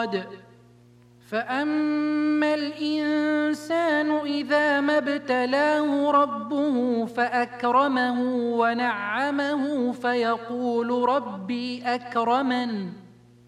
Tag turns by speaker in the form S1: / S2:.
S1: مرصاد فأما الإنسان إذا ما ابتلاه ربه فأكرمه ونعمه فيقول ربي أكرمن